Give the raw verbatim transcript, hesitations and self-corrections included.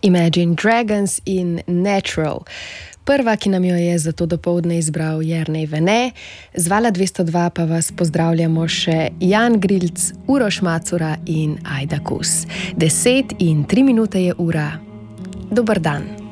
Imagine Dragons in Natural. Prva, ki nam jo je za to dopoldne izbral Jernej Vene, z Vala dvesto dva pa vas pozdravljamo še Jan Grilc, Uroš Macura in Ajda Kus. Deset in tri minute je ura. Dober dan.